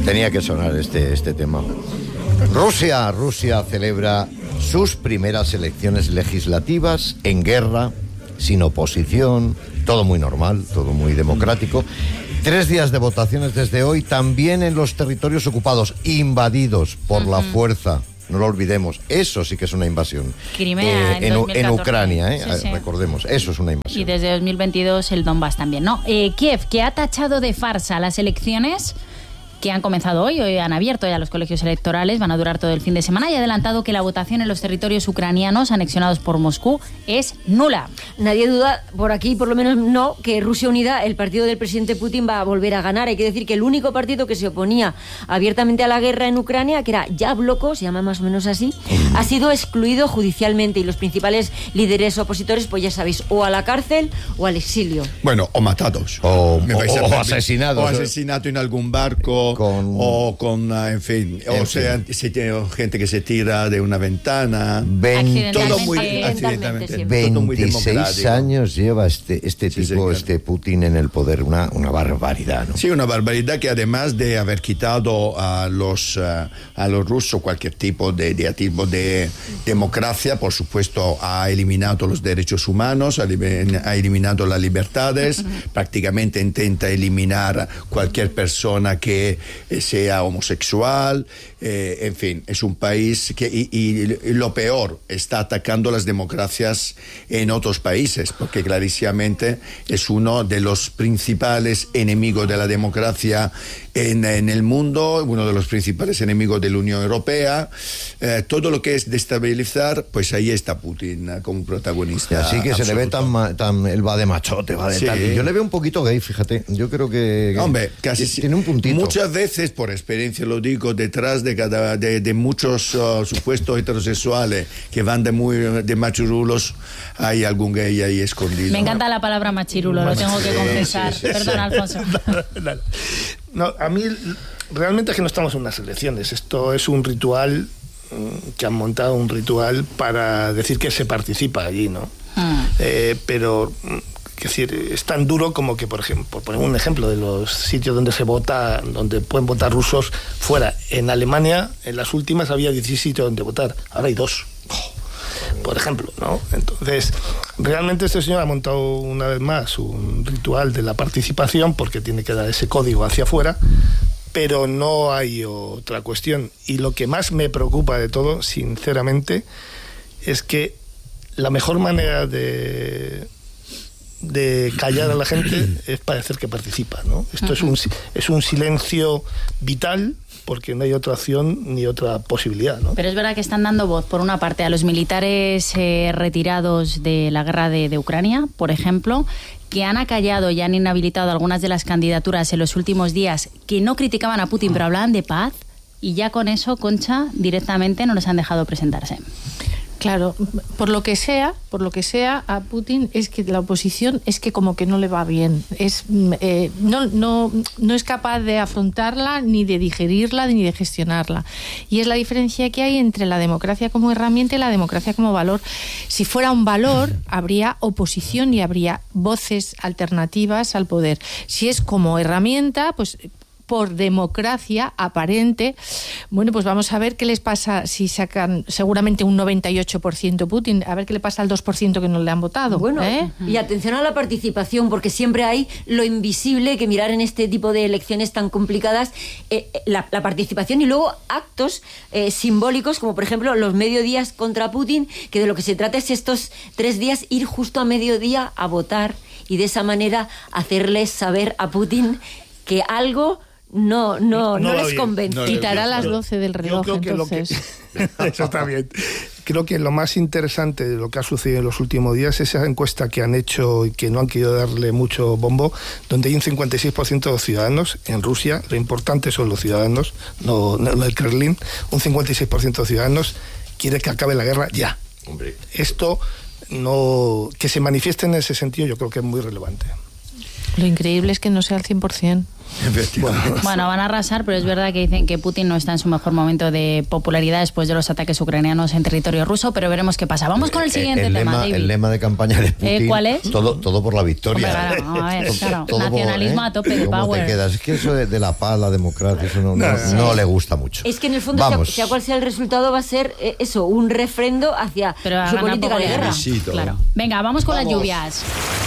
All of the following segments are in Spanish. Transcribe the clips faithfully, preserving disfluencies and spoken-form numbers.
Tenía que sonar este, este tema. Rusia, Rusia celebra sus primeras elecciones legislativas en guerra, sin oposición, todo muy normal, todo muy democrático. Tres días de votaciones desde hoy, también en los territorios ocupados, invadidos por uh-huh. la fuerza. No lo olvidemos, eso sí que es una invasión. Crimea, eh, en, en Ucrania, eh, sí, sí. recordemos, eso es una invasión. Y desde dos mil veintidós el Donbass también, ¿no? Eh, Kiev, que ha tachado de farsa las elecciones que han comenzado hoy, hoy han abierto ya los colegios electorales, van a durar todo el fin de semana, y ha adelantado que la votación en los territorios ucranianos anexionados por Moscú es nula. Nadie duda, por aquí por lo menos no, que Rusia Unida, el partido del presidente Putin, va a volver a ganar. Hay que decir que el único partido que se oponía abiertamente a la guerra en Ucrania, que era Yabloko, se llama más o menos así, ha sido excluido judicialmente, y los principales líderes opositores, pues ya sabéis, o a la cárcel o al exilio. Bueno, o matados. O, o, o asesinados. O asesinato en algún barco. Con... o con, en fin, en o sea, fin. gente que se tira de una ventana. Ven... Todo muy accidentalmente. veintiséis años lleva este, este sí, tipo, sí, este Putin en el poder, una, una barbaridad, ¿no? Sí, una barbaridad que además de haber quitado a los, uh, a los rusos cualquier tipo de, de, tipo de democracia, por supuesto ha eliminado los derechos humanos, ha, ha eliminado las libertades, uh-huh. prácticamente intenta eliminar cualquier persona que sea homosexual, eh, en fin, es un país que, y, y lo peor, está atacando las democracias en otros países, porque clarísimamente es uno de los principales enemigos de la democracia en, en el mundo, uno de los principales enemigos de la Unión Europea. Eh, todo lo que es destabilizar, pues ahí está Putin como protagonista. Así que absoluto. Se le ve tan, tan, él va de machote, va de sí. tal. Yo le veo un poquito gay, fíjate, yo creo que, que hombre, casi tiene un puntito. Muchas veces, por experiencia lo digo, detrás de cada de, de muchos uh, supuestos heterosexuales que van de muy de machirulos, hay algún gay ahí escondido. Me encanta la palabra machirulo, lo tengo que confesar. Sí, sí, sí, Perdón, sí. Alfonso. No, no, no, a mí realmente es que no estamos en unas elecciones. Esto es un ritual que han montado, un ritual para decir que se participa allí, ¿no? Ah. Eh, pero es decir, es tan duro como que, por ejemplo, por poner un ejemplo de los sitios donde se vota, donde pueden votar rusos fuera. En Alemania, en las últimas había dieciséis sitios donde votar, ahora hay dos, por ejemplo, ¿no? Entonces, realmente este señor ha montado una vez más un ritual de la participación porque tiene que dar ese código hacia afuera, pero no hay otra cuestión. Y lo que más me preocupa de todo, sinceramente, es que la mejor manera de... de callar a la gente es parecer que participa, ¿no? Esto es un, es un silencio vital porque no hay otra acción ni otra posibilidad, ¿no? Pero es verdad que están dando voz, por una parte, a los militares eh, retirados de la guerra de, de Ucrania, por ejemplo, que han acallado y han inhabilitado algunas de las candidaturas en los últimos días que no criticaban a Putin, pero hablaban de paz, y ya con eso, Concha, directamente no les han dejado presentarse. Claro, por lo que sea, por lo que sea a Putin es que la oposición es que como que no le va bien, es eh, no no no es capaz de afrontarla, ni de digerirla, ni de gestionarla. Y es la diferencia que hay entre la democracia como herramienta y la democracia como valor. Si fuera un valor, habría oposición y habría voces alternativas al poder. Si es como herramienta, pues por democracia aparente, bueno, pues vamos a ver qué les pasa si sacan seguramente un noventa y ocho por ciento Putin, a ver qué le pasa al dos por ciento que no le han votado. Bueno, ¿eh? Y atención a la participación, porque siempre hay lo invisible que mirar en este tipo de elecciones tan complicadas, eh, la, la participación y luego actos eh, simbólicos, como por ejemplo los mediodías contra Putin, que de lo que se trata es estos tres días ir justo a mediodía a votar y de esa manera hacerles saber a Putin que algo no no, no, no les convence. No, quitará no, las doce del reloj, yo creo que entonces. Lo que, eso está bien. Creo que lo más interesante de lo que ha sucedido en los últimos días es esa encuesta que han hecho y que no han querido darle mucho bombo, donde hay un cincuenta y seis por ciento de los ciudadanos en Rusia, lo importante son los ciudadanos, no, no el Kremlin, un cincuenta y seis por ciento de los ciudadanos quiere que acabe la guerra ya. Hombre. Esto no, que se manifieste en ese sentido yo creo que es muy relevante. Lo increíble es que no sea al cien por ciento. Bueno, van a arrasar, pero es verdad que dicen que Putin no está en su mejor momento de popularidad después de los ataques ucranianos en territorio ruso, pero veremos qué pasa. Vamos con el siguiente el tema, lema, David. El lema de campaña de Putin, ¿Eh, ¿cuál es? Todo, todo por la victoria. Hombre, claro, a ver, claro. Todo Nacionalismo por, ¿eh? a tope de ¿Cómo power. te quedas? Es que eso de, de la paz, la democracia, eso no, no, no, no le gusta mucho. Es que en el fondo, sea, sea cual sea el resultado, va a ser eh, eso, un refrendo hacia pero su política de guerra. Claro. Venga, vamos con vamos. las lluvias.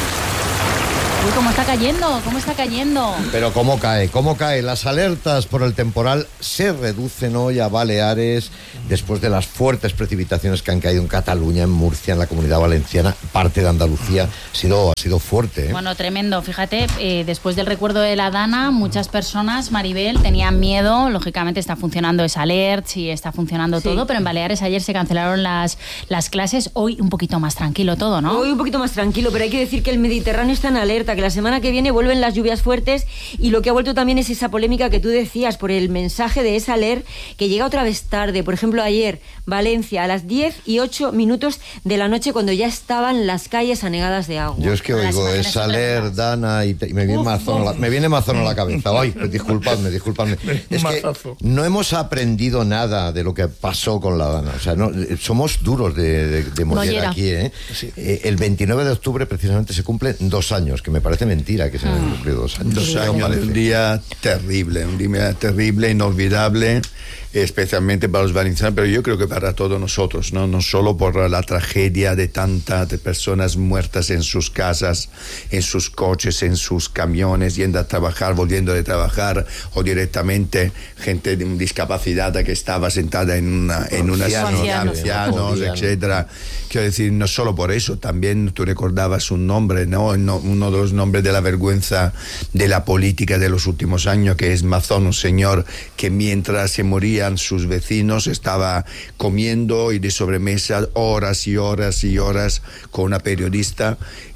Uy, ¿cómo está cayendo? ¿Cómo está cayendo? Pero ¿cómo cae? ¿Cómo cae? Las alertas por el temporal se reducen hoy a Baleares después de las fuertes precipitaciones que han caído en Cataluña, en Murcia, en la Comunidad Valenciana, parte de Andalucía. Ha sido, ha sido fuerte, ¿eh? Bueno, tremendo. Fíjate, eh, después del recuerdo de la Dana, muchas personas, Maribel, tenían miedo. Lógicamente está funcionando esa alert y está funcionando sí. todo, pero en Baleares ayer se cancelaron las, las clases. Hoy un poquito más tranquilo todo, ¿no? Hoy un poquito más tranquilo, pero hay que decir que el Mediterráneo está en alerta, que la semana que viene vuelven las lluvias fuertes y lo que ha vuelto también es esa polémica que tú decías por el mensaje de esa alert que llega otra vez tarde. Por ejemplo, ayer, Valencia, a las diez y ocho minutos de la noche, cuando ya estaban las calles anegadas de agua. Yo es que oigo esa alert, Dana, y, te, y me, viene Mazón la, me viene Mazón a la cabeza. Ay, disculpadme, disculpadme. Es que no hemos aprendido nada de lo que pasó con la Dana. O sea, no, somos duros de, de, de moller aquí, ¿eh? Sí. Eh, el veintinueve de octubre precisamente se cumplen dos años, que me parece mentira que se hayan cumplido dos años. Dos años, un día terrible, un día terrible, inolvidable, especialmente para los valencianos, pero yo creo que para todos nosotros, no, no solo por la tragedia de tantas de personas muertas en sus casas, en sus coches, en sus camiones, yendo a trabajar, volviendo de trabajar, o directamente gente de discapacidad que estaba sentada en una, en una silla de ancianos, etcétera. Quiero decir, no solo por eso, también tú recordabas un nombre, ¿no? Uno de los nombres de la vergüenza de la política de los últimos años, que es Mazón, un señor que mientras se morían sus vecinos estaba comiendo y de sobremesa horas y horas y horas con una periodista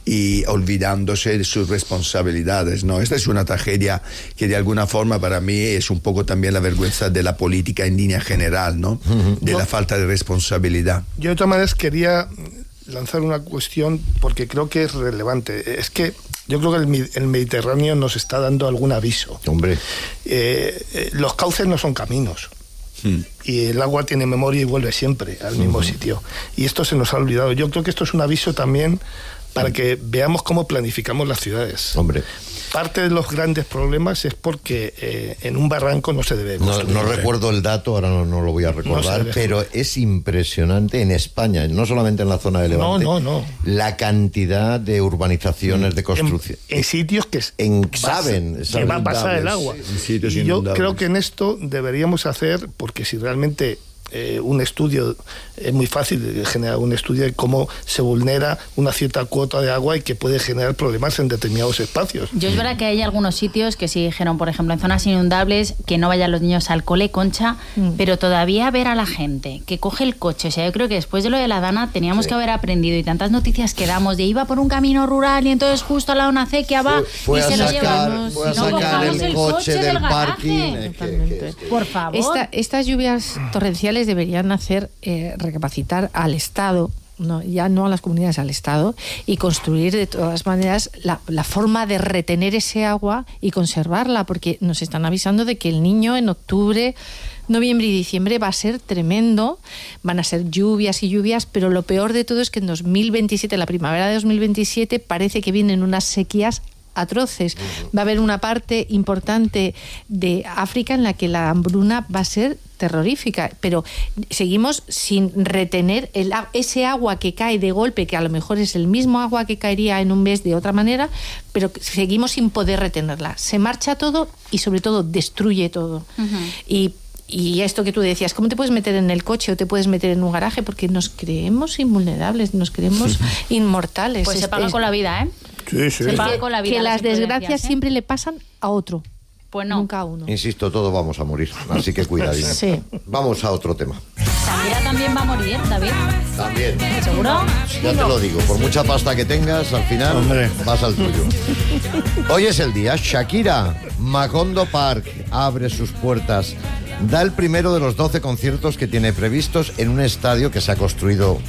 y olvidándose de sus responsabilidades, ¿no? Esta es una tragedia que de alguna forma para mí es un poco también la vergüenza de la política en línea general, ¿no? Uh-huh. De la falta de responsabilidad. Yo de todas maneras quería lanzar una cuestión porque creo que es relevante. Es que yo creo que el, el Mediterráneo nos está dando algún aviso. Hombre. Eh, eh, los cauces no son caminos. Hmm. Y el agua tiene memoria y vuelve siempre al mismo uh-huh. sitio. Y esto se nos ha olvidado. Yo creo que esto es un aviso también para que veamos cómo planificamos las ciudades. Hombre. Parte de los grandes problemas es porque eh, en un barranco no se debe construir. No, no recuerdo el dato, ahora no, no lo voy a recordar, no pero es impresionante en España, no solamente en la zona de Levante, no, no, no. la cantidad de urbanizaciones, de construcción. En, en sitios que, en, saben, que saben, va a pasar el agua. Sí, y yo creo que en esto deberíamos hacer, porque si realmente... Eh, un estudio, es muy fácil generar un estudio de cómo se vulnera una cierta cuota de agua y que puede generar problemas en determinados espacios. Yo es verdad que hay algunos sitios que sí dijeron, por ejemplo, en zonas inundables, que no vayan los niños al cole, Concha, mm. pero todavía ver a la gente que coge el coche, o sea, yo creo que después de lo de la Dana teníamos sí. que haber aprendido, y tantas noticias que damos de iba por un camino rural y entonces justo al lado una acequia va fue, fue y se sacar, lo llevamos. Fue a no sacar el, el coche, coche del, del parking. Eh, que, que, que, por favor. Esta, estas lluvias torrenciales deberían hacer Eh, recapacitar al Estado, no, ya no a las comunidades, al Estado, y construir de todas maneras la, la forma de retener ese agua y conservarla, porque nos están avisando de que el Niño en octubre, noviembre y diciembre va a ser tremendo, van a ser lluvias y lluvias, pero lo peor de todo es que en dos mil veintisiete, la primavera de dos mil veintisiete, parece que vienen unas sequías atroces. Va a haber una parte importante de África en la que la hambruna va a ser terrorífica, pero seguimos sin retener el, ese agua que cae de golpe, que a lo mejor es el mismo agua que caería en un mes de otra manera, pero seguimos sin poder retenerla. Se marcha todo y sobre todo destruye todo. Uh-huh. Y Y esto que tú decías, ¿cómo te puedes meter en el coche o te puedes meter en un garaje? Porque nos creemos invulnerables, nos creemos inmortales. Pues es, se paga es, con la vida, ¿eh? Sí, sí. Se paga con la vida. Que las desgracias ¿eh? siempre le pasan a otro. Pues no. Nunca a uno. Insisto, todos vamos a morir, así que cuidadín. Sí. Vamos a otro tema. Shakira también va a morir, David. También. ¿Seguro? Ya te lo digo, por mucha pasta que tengas, al final Hombre. vas al tuyo. Hoy es el día. Shakira, Macondo Park, abre sus puertas. Da el primero de los doce conciertos que tiene previstos en un estadio que se ha construido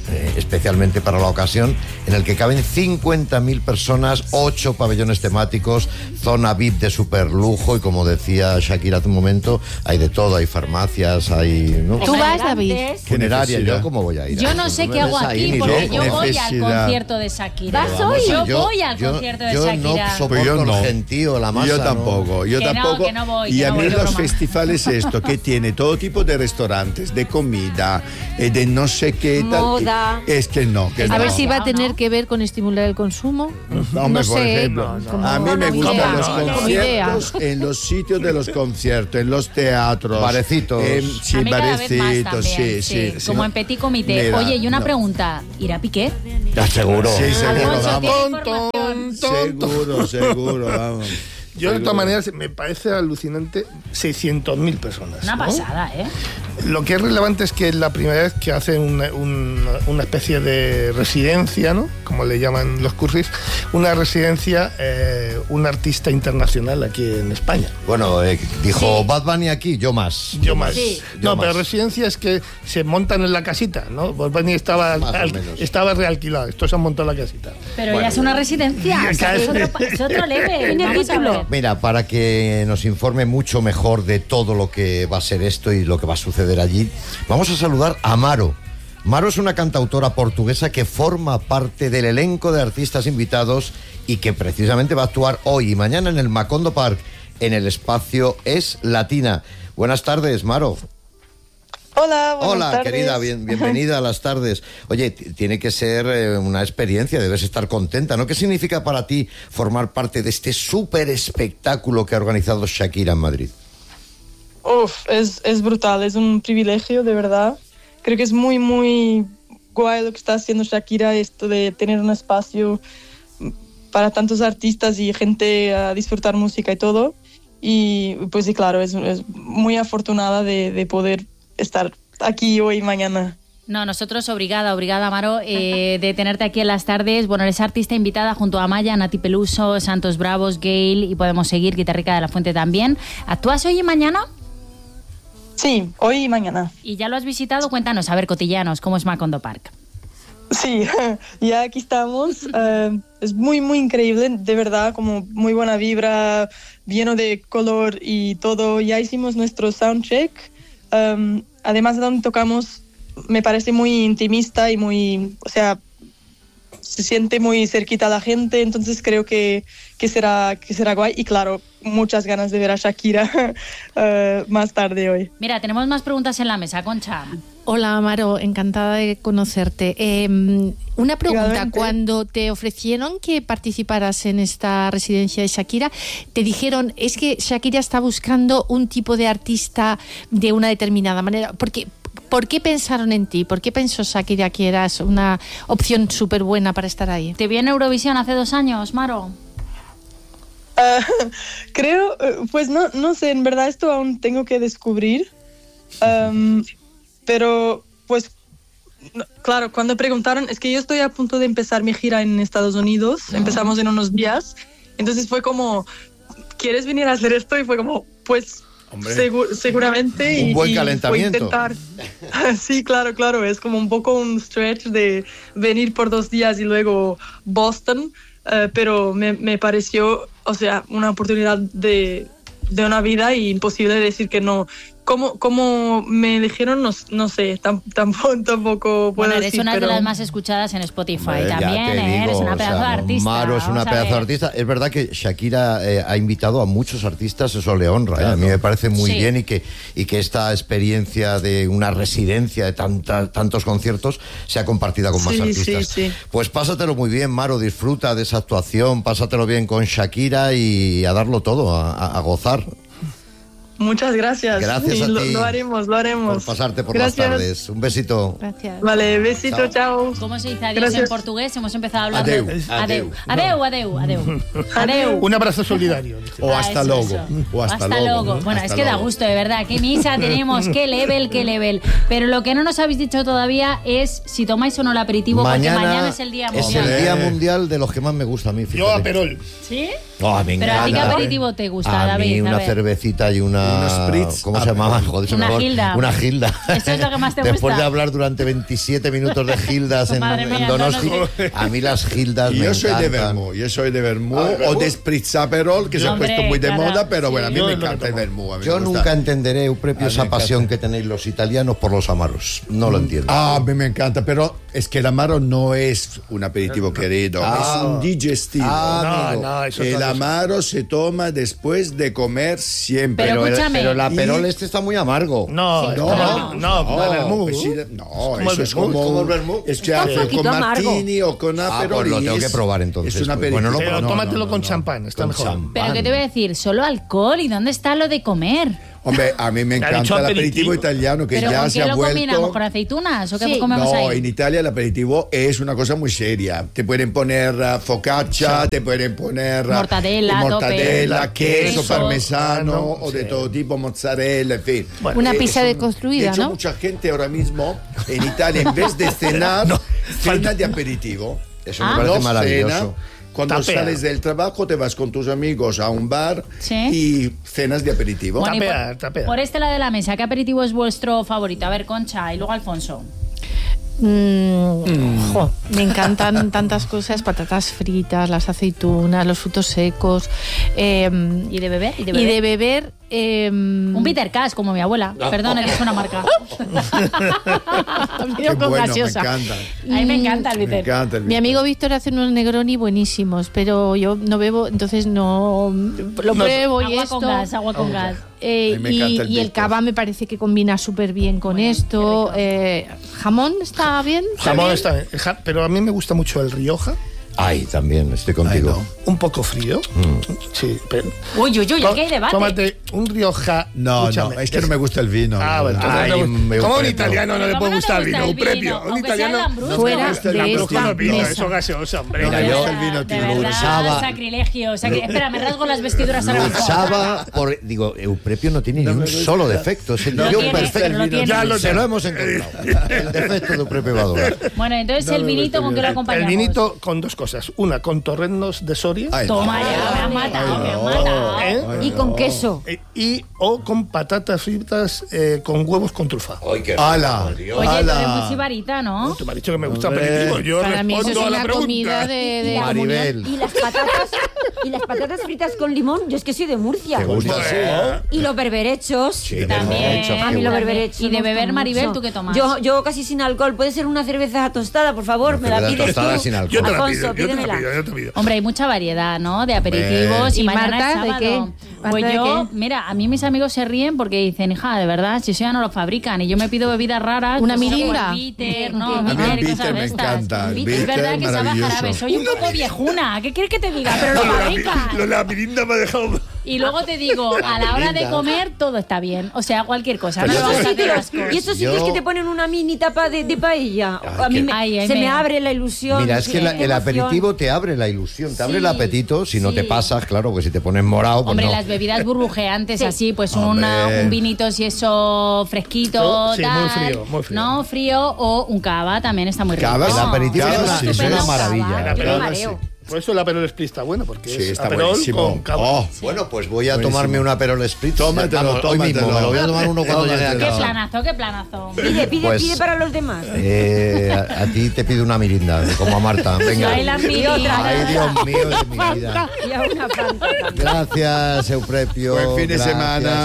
eh, especialmente para la ocasión, en el que caben cincuenta mil personas, ocho pabellones temáticos, zona V I P de super lujo y, como decía Shakira hace un momento, hay de todo, hay farmacias, hay... ¿no? ¿Tú vas, David? Funeraria, ¿yo cómo voy a ir? Yo no sé qué hago aquí, porque yo voy al concierto de Shakira. ¿Vas hoy? Yo Yo- voy al yo- concierto de yo Shakira. no soporto Pues yo no. el gentío, la masa. Yo ¿no? tampoco, yo Que no, tampoco. que no voy, y que a no mí voy de los broma. festivales esto, que tiene todo tipo de restaurantes, de comida, eh, de no sé qué tal. Moda. Es que no, que A no. ver si va a No, tener no. que ver con estimular el consumo. Hombre, no por sé, ejemplo, como- a mí me como gustan idea, los como conciertos en los sitios de los conciertos, en los teatros. Barecitos. en- sí, a mí cada vez más barecitos, también, sí, sí, sí. como en Petit Comité. Mira, Oye, y una no. pregunta, ¿irá Piqué? Ya, seguro. Sí, seguro, Alfonso, ¿tiene vamos. información? Seguro, seguro, vamos. Yo, de Seguro. todas maneras, me parece alucinante seiscientos mil personas. Una ¿no? pasada, ¿eh? Lo que es relevante es que es la primera vez que hacen una, una- una especie de residencia, ¿no? Como le llaman los cursis, una residencia, eh, un artista internacional aquí en España. Bueno, eh, dijo Sí. Bad Bunny aquí, yo más. Yo más. Sí. Yo No, más. pero residencia es que se montan en la casita, ¿no? Bad Bunny estaba, Más o al- menos. estaba realquilado, estos se han montado en la casita. Pero ya es una residencia. Ya o sea, es, casi. otro, es otro level. Tiene Vamos a título. ver. Mira, para que nos informe mucho mejor de todo lo que va a ser esto y lo que va a suceder allí, vamos a saludar a Maro. Maro es una cantautora portuguesa que forma parte del elenco de artistas invitados y que precisamente va a actuar hoy y mañana en el Macondo Park, en el espacio Es Latina. Buenas tardes, Maro. Hola, buenas Hola, tardes. querida, bien- bienvenida a las tardes. Oye, t- tiene que ser eh, una experiencia, debes estar contenta, ¿no? ¿Qué significa para ti formar parte de este súper espectáculo que ha organizado Shakira en Madrid? Uf, es, es brutal, es un privilegio, de verdad. Creo que es muy, muy guay lo que está haciendo Shakira, esto de tener un espacio para tantos artistas y gente a disfrutar música y todo. Y pues sí, claro, es, es muy afortunada de, de poder estar aquí hoy y mañana. No, nosotros obrigada, obrigada, Maro, eh, de tenerte aquí en las tardes. Bueno, eres artista invitada junto a Maya, Nati Peluso, Santos Bravos, Gail, y podemos seguir, Guitarrica de la Fuente también. ¿Actúas hoy y mañana? Sí, hoy y mañana. ¿Y ya lo has visitado? Cuéntanos, a ver, cotillanos, ¿cómo es Macondo Park? Sí, ya aquí estamos. Eh, es muy, muy increíble, de verdad, como muy buena vibra, lleno de color y todo. Ya hicimos nuestro soundcheck. Um, además de donde tocamos, me parece muy intimista y muy, o sea, se siente muy cerquita a la gente, entonces creo que, que, será, que será guay. Y claro, muchas ganas de ver a Shakira uh, más tarde hoy. Mira, tenemos más preguntas en la mesa, Concha. Hola, Amaro, encantada de conocerte. Eh, una pregunta, Igualmente. cuando te ofrecieron que participaras en esta residencia de Shakira, te dijeron, es que Shakira está buscando un tipo de artista de una determinada manera. Porque, ¿por qué pensaron en ti? ¿Por qué pensó Shakira que eras una opción súper buena para estar ahí? ¿Te vi en Eurovisión hace dos años, Maro? Uh, creo, uh, pues no, no sé, en verdad esto aún tengo que descubrir. Um, pero, pues, no, claro, cuando preguntaron, es que yo estoy a punto de empezar mi gira en Estados Unidos, empezamos en unos días, entonces fue como, ¿quieres venir a hacer esto? Y fue como, pues, segu- seguramente. Un y, buen y fue calentamiento. intentar. Sí, claro, claro, es como un poco un stretch de venir por dos días y luego Boston, uh, pero me, me pareció, o sea, una oportunidad de, de una vida y imposible decir que no. ¿Cómo, cómo me dijeron? No, no sé, tam, tampoco, tampoco puedo Bueno, eres decir, una pero... de las más escuchadas en Spotify Hombre, ya también, te ¿eh? digo, Eres una o pedazo sea, de artista. Maro es una vamos a pedazo de ver. artista. Es verdad que Shakira eh, ha invitado a muchos artistas, eso le honra. ¿eh? A mí me parece muy Sí. bien y que, y que esta experiencia de una residencia de tanta, tantos conciertos sea compartida con más Sí, artistas. sí, sí. Pues pásatelo muy bien, Maro, disfruta de esa actuación, pásatelo bien con Shakira y a darlo todo, a, a- a gozar. Muchas gracias. Gracias Sí, a lo, ti lo haremos, lo haremos. por pasarte por Gracias. las tardes. Un besito. Gracias. Vale, besito, chao. ¿Cómo se dice adiós Gracias. en portugués? Hemos empezado a hablar Adeu. de... Adeu. Adeu, adeu, adeu. Adeu. Un abrazo solidario. dice. O Ah, hasta eso, luego. eso. O hasta, luego. Bueno, Hasta es que da luego. gusto, de verdad. Qué misa tenemos, qué level, qué level. Pero lo que no nos habéis dicho todavía es si tomáis o no el aperitivo, porque mañana es el día es mundial. el día mundial de los que más me gusta a mí. Yo fíjate. a Perol. ¿Sí? Oh, me Pero a ti qué encanta. aperitivo te gusta, A David. mí A una ver. cervecita y una una... Unos spritz. ¿Cómo se llamaba? Joder, se me Una va- gilda. Una gilda. Esto es lo que más te Después gusta. de hablar durante veintisiete minutos de gildas en, Madre mía, en Donosti, Donosti. a mí las gildas Y me yo soy de encantan. vermú, yo soy de vermú Ah, o vermú. de spritzaperol, que se ha Hombre, puesto muy de claro, moda, pero sí. bueno, a mí Yo me es lo que encanta el tomo. vermú. a mí Yo me gusta. nunca entenderé, Eupropio, A mí esa me pasión encanta. que tenéis los italianos por los amaros. No lo entiendo. Ah, a mí me encanta, pero es que el amaro no es un aperitivo querido, Ah. es un digestivo. Ah, No, amigo. no, eso el otra cosa. amaro se toma después de comer siempre. Pero Pero, el, escúchame. pero el aperol Y- este está muy amargo. No, Sí, no, no. no, no, como el vermú. pues sí, no, como eso el es vermú, como, como el vermú. es que Está un hace poquito con amargo. martini o con Ah, aperol. pues lo y tengo es- que probar entonces. Es un Pues aperitivo. bueno, lo Pero No, no, tómatelo no, con no. champán, está Con mejor. champán. Pero ¿qué te voy a decir? Solo alcohol. ¿Y dónde está lo de comer? Hombre, a mí me Ha dicho encanta el aperitivo. aperitivo italiano que ¿Pero ya con se qué ha lo combinamos? vuelto. ¿Con aceitunas o qué Sí. comemos No, ahí? en Italia el aperitivo es una cosa muy seria. Te pueden poner uh, focaccia, te pueden poner uh, Mortadela, mortadela, tope. queso, Queso. parmesano Ah, no, o de sí. todo tipo, mozzarella, en fin. Bueno, Una Eh, pizza es un- deconstruida, de hecho, ¿no? mucha gente ahora mismo en Italia, en vez de cenar, cena de aperitivo. Eso Ah. me parece No maravilloso. cena. Cuando Tapea. sales del trabajo te vas con tus amigos a un bar Sí. y cenas de aperitivo. Bueno, y Tapea, por, tapea. por este lado de la mesa, ¿qué aperitivo es vuestro favorito? A ver, Concha, y luego Alfonso. Mm, jo, me encantan tantas cosas, patatas fritas, las aceitunas, los frutos secos. eh, ¿Y de beber? ¿Y de y beber? de beber. eh, Un Peter Cash, como mi abuela. Perdón, es una marca. Qué Vino con bueno, gaseosa. me encanta. A mí me encanta el Me bitter. encanta el Mi bitter. amigo Víctor hace unos Negroni buenísimos, pero yo no bebo, entonces no lo No, pruebo y Agua esto. con gas, agua con gas. Eh, A mí me y, encanta el y el bitter. cava me parece que combina súper bien con esto. Eh, jamón está bien. Jamón está bien. Ja- Pero a mí me gusta mucho el Rioja. Ay, también, estoy contigo. Ay, Un poco frío. Sí, pero. Uy, uy, uy, aquí hay debate. Tómate un Rioja. No, escúchame, no, es que no me gusta el vino. Ah, no, bueno, no. entonces Ay, no- me ¿Cómo a un opreto. italiano no le ¿Cómo puede no te gustar el gusta vino? el Un premio. vino? Un Aunque sea italiano. lambrusco. Fuera me gusta el de lambrusco, esta No pida mesa. eso gaseoso, hombre. Mira, No, yo- no. el vino de tiene verdad, luchaba. sacrilegio. sacri- Espera, me rasgo las vestiduras ahora mismo. Luchaba por... Digo, Euprepio no tiene No ni me un gusta. solo defecto. Es el Lo guión tiene, perfecto. pero lo tiene. Ya lo Se lo hemos encontrado. El defecto de Euprepio va a durar. Bueno, entonces el vinito, ¿con qué lo acompañamos? El vinito con dos cosas. Una, con torrendos de Soria. Ay, Toma no. ya, me han matado, me han matado. ¿eh? Y con queso. Eh, Y o con patatas fritas eh, con huevos con trufa. Ay, qué hala. Oye, tú eres muy sibarita, ¿no? Tú me has dicho que me gusta Hombre. aperitivo. Yo Para mí eso respondo es a la una pregunta. comida de, de Maribel. Y las patatas, y las patatas fritas con limón, yo es que soy de Murcia. ¿Te gusta? Joder. Y los berberechos. Sí, También. hecho, A mí los También. berberechos. Y de me beber, gustan Maribel, mucho. ¿tú qué tomas? Yo, yo casi sin alcohol. ¿Puede ser una cerveza tostada, por favor? ¿Me la cerveza pides tostada tú? sin alcohol. Yo te la Alfonso, pido, yo te la pídemela. pido, yo te la pido. Hombre, hay mucha variedad, ¿no? De aperitivos. ¿Y Y, mañana Marta, es de sábado. qué? Pues ¿Marta de yo, qué? mira, a mí mis amigos se ríen porque dicen, hija, de verdad, si eso ya no lo fabrican. Y yo me pido bebidas raras. ¿Una pues, mirinda? como el bitter, ¿Un no, qué? A mí bitter el y cosas bitter de me estas. encanta. El Es bitter verdad que sabe a maravilloso. jarabe. Soy un poco viejuna. ¿Qué quieres que te diga? Pero lo Lo de la- fabrican. Lo de la mirinda me ha dejado. Y luego te digo, a la hora de comer todo está bien. O sea, cualquier cosa. No Y me esos vas a hacer sitios, asco. y esos sitios Yo- que te ponen una mini tapa de, de paella. Ay, a mí qué- me- Ay, ay, se me- me abre la ilusión. Mira, es que la- qué el emoción. aperitivo te abre la ilusión, te abre Sí, el apetito. Si no te sí. pasas, claro, que si te pones morado, pues Hombre, no. las bebidas burbujeantes Sí. así, pues Hombre. una, un vinito si eso fresquito, Sí, tal, muy frío, muy frío. no frío, o un cava también está muy rico. Cava, El aperitivo Cava, es una, sí, es sí. una Estupendo. maravilla. Cava, Pero yo me ahora mareo. Por eso el Aperol Spritz está bueno, porque Sí, es está Aperol buenísimo. con cava. Oh, Bueno, pues voy a Buenísimo. tomarme un Aperol Spritz. Tómatelo, Vamos, hoy mismo, tómatelo. me lo voy a tomar uno cuando llegue a Qué casa. planazo, qué planazo. Pide, pide, Pues- pide para los demás. Eh, a, a ti te pido una mirinda, como a Marta. Venga. Ay, la Y otra. Ay, Dios mío de mi vida. Y a una Fanta también. Gracias, Euprepio. Buen fin de Gracias, semana.